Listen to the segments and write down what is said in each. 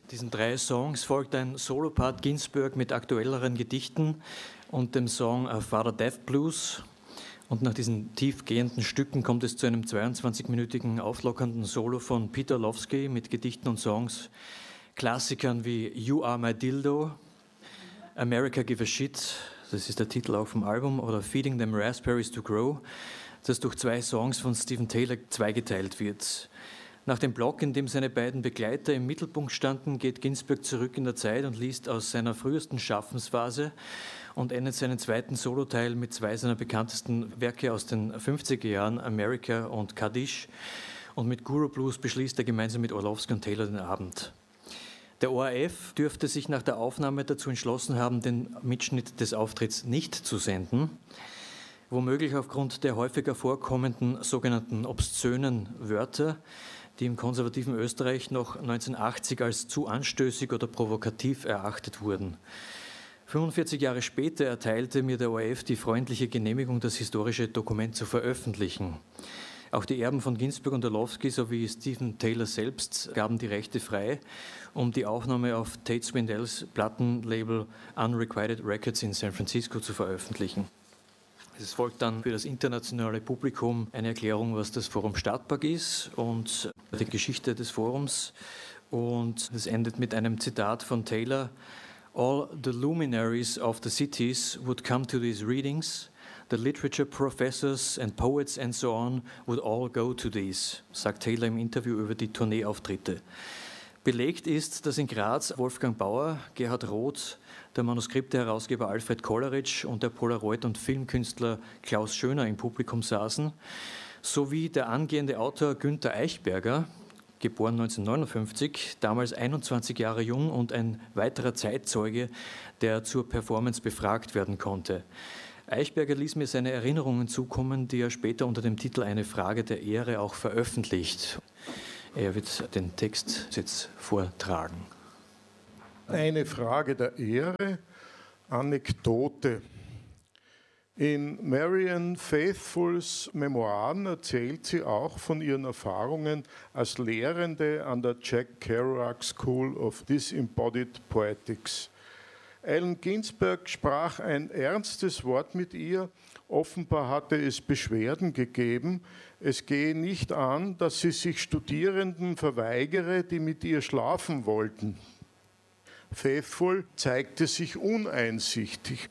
Diesen 3 Songs folgt ein Solopart Ginsberg mit aktuelleren Gedichten und dem Song Father Death Blues. Und nach diesen tiefgehenden Stücken kommt es zu einem 22-minütigen auflockernden Solo von Peter Orlowski mit Gedichten und Songs, Klassikern wie You Are My Dildo, America Give a Shit, das ist der Titel auch vom Album, oder Feeding Them Raspberries to Grow, das durch 2 Songs von Stephen Taylor zweigeteilt wird. Nach dem Block, in dem seine beiden Begleiter im Mittelpunkt standen, geht Ginsberg zurück in der Zeit und liest aus seiner frühesten Schaffensphase und endet seinen zweiten Soloteil mit 2 seiner bekanntesten Werke aus den 50er Jahren, America und Kaddish. Und mit Guru Blues beschließt er gemeinsam mit Orlowski und Taylor den Abend. Der ORF dürfte sich nach der Aufnahme dazu entschlossen haben, den Mitschnitt des Auftritts nicht zu senden, womöglich aufgrund der häufiger vorkommenden sogenannten obszönen Wörter, die im konservativen Österreich noch 1980 als zu anstößig oder provokativ erachtet wurden. 45 Jahre später erteilte mir der ORF die freundliche Genehmigung, das historische Dokument zu veröffentlichen. Auch die Erben von Ginsberg und Orlowski sowie Stephen Taylor selbst gaben die Rechte frei, um die Aufnahme auf Tate Swindells Plattenlabel Unrequited Records in San Francisco zu veröffentlichen. Es folgt dann für das internationale Publikum eine Erklärung, was das Forum Stadtpark ist und die Geschichte des Forums. Und es endet mit einem Zitat von Taylor: All the luminaries of the cities would come to these readings. The literature professors and poets and so on would all go to these, sagt Taylor im Interview über die Tourneeauftritte. Belegt ist, dass in Graz Wolfgang Bauer, Gerhard Roth, der Manuskripte-Herausgeber Alfred Kolleritsch und der Polaroid- und Filmkünstler Klaus Schöner im Publikum saßen, sowie der angehende Autor Günther Eichberger, geboren 1959, damals 21 Jahre jung und ein weiterer Zeitzeuge, der zur Performance befragt werden konnte. Eichberger ließ mir seine Erinnerungen zukommen, die er später unter dem Titel Eine Frage der Ehre auch veröffentlicht. Er wird den Text jetzt vortragen. Eine Frage der Ehre, Anekdote. In Marianne Faithfuls Memoiren erzählt sie auch von ihren Erfahrungen als Lehrende an der Jack Kerouac School of Disembodied Poetics. Allen Ginsberg sprach ein ernstes Wort mit ihr. Offenbar hatte es Beschwerden gegeben. Es gehe nicht an, dass sie sich Studierenden verweigere, die mit ihr schlafen wollten. Faithful zeigte sich uneinsichtig.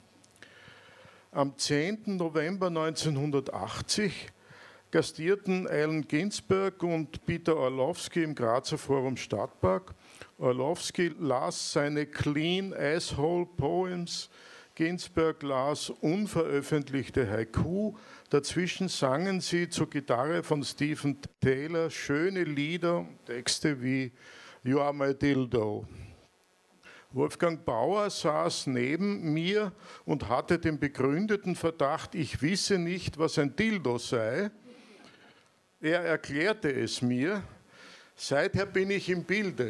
Am 10. November 1980 gastierten Allen Ginsberg und Peter Orlowski im Grazer Forum Stadtpark. Orlowski las seine Clean Asshole Poems, Ginsberg las unveröffentlichte Haiku, dazwischen sangen sie zur Gitarre von Stephen Taylor schöne Lieder, Texte wie You Are My Dildo. Wolfgang Bauer saß neben mir und hatte den begründeten Verdacht, ich wisse nicht, was ein Dildo sei. Er erklärte es mir. Seither bin ich im Bilde.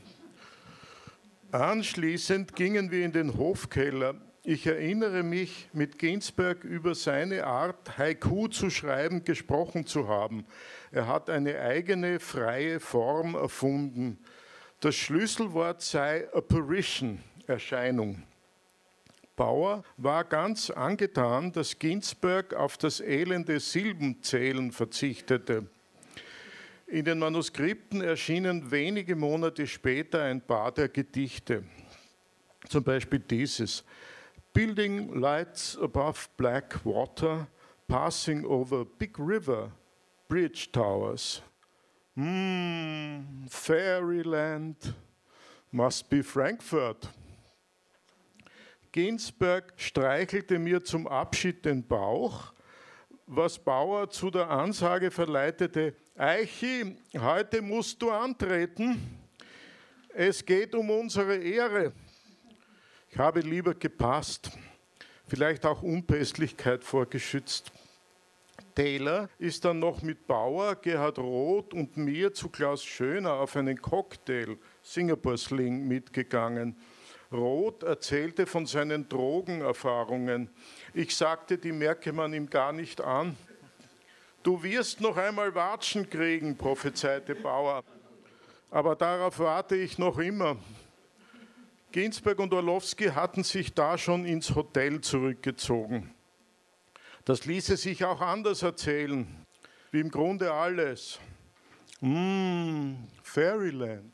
Anschließend gingen wir in den Hofkeller. Ich erinnere mich, mit Ginsberg über seine Art, Haiku zu schreiben, gesprochen zu haben. Er hat eine eigene, freie Form erfunden. Das Schlüsselwort sei Apparition, Erscheinung. Bauer war ganz angetan, dass Ginsberg auf das elende Silbenzählen verzichtete. In den Manuskripten erschienen wenige Monate später ein paar der Gedichte. Zum Beispiel dieses: Building lights above black water, passing over big river, bridge towers. Fairyland must be Frankfurt. Ginsberg streichelte mir zum Abschied den Bauch, was Bauer zu der Ansage verleitete: Eichi, heute musst du antreten. Es geht um unsere Ehre. Ich habe lieber gepasst, vielleicht auch Unpässlichkeit vorgeschützt. Taylor ist dann noch mit Bauer, Gerhard Roth und mir zu Klaus Schöner auf einen Cocktail, Singapore Sling, mitgegangen. Roth erzählte von seinen Drogenerfahrungen. Ich sagte, die merke man ihm gar nicht an. Du wirst noch einmal Watschen kriegen, prophezeite Bauer. Aber darauf warte ich noch immer. Ginsberg und Orlowski hatten sich da schon ins Hotel zurückgezogen. Das ließe sich auch anders erzählen, wie im Grunde alles. Fairyland.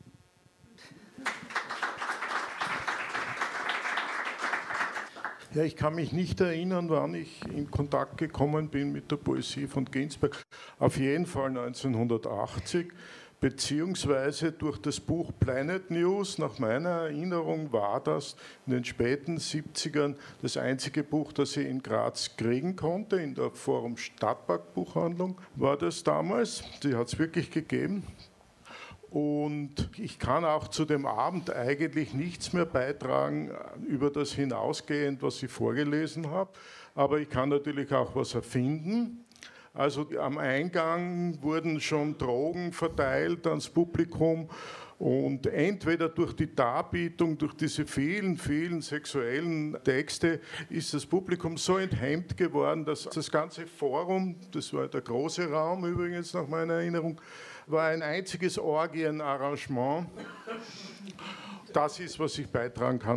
Ja, ich kann mich nicht erinnern, wann ich in Kontakt gekommen bin mit der Poesie von Ginsberg. Auf jeden Fall 1980, beziehungsweise durch das Buch Planet News. Nach meiner Erinnerung war das in den späten 70ern das einzige Buch, das ich in Graz kriegen konnte. In der Forum Stadtpark Buchhandlung war das damals. Die hat es wirklich gegeben. Und ich kann auch zu dem Abend eigentlich nichts mehr beitragen über das hinausgehend, was ich vorgelesen habe. Aber ich kann natürlich auch was erfinden. Also am Eingang wurden schon Drogen verteilt ans Publikum. Und entweder durch die Darbietung, durch diese vielen, vielen sexuellen Texte ist das Publikum so enthemmt geworden, dass das ganze Forum, das war der große Raum übrigens nach meiner Erinnerung, war ein einziges Orgienarrangement. Das ist, was ich beitragen kann.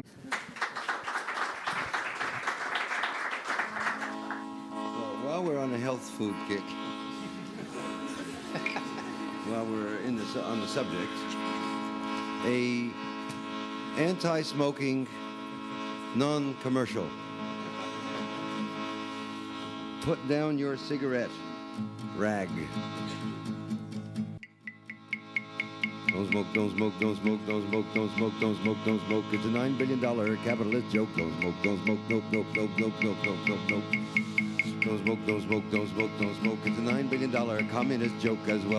Well, while we're on a health food kick, while we're on the subject, a anti-smoking, non-commercial. Put down your cigarette, rag. Don't smoke, don't smoke, don't smoke, don't smoke, don't smoke, don't smoke, don't smoke. It's a $9 billion capitalist joke. Don't smoke, don't smoke, nope, nope, nope, nope, nope, nope, nope, nope. Don't smoke, don't smoke, don't smoke, don't smoke. It's a $9 billion communist joke as well.